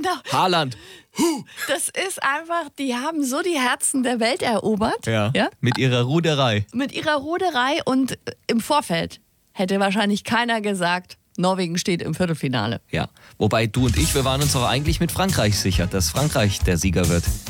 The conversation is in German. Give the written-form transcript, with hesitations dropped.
Genau. Haaland. Das ist einfach, die haben so die Herzen der Welt erobert. Ja. Mit ihrer Ruderei. Mit ihrer Ruderei und im Vorfeld hätte wahrscheinlich keiner gesagt, Norwegen steht im Viertelfinale. Ja. Wobei du und ich, wir waren uns auch eigentlich mit Frankreich sicher, dass Frankreich der Sieger wird.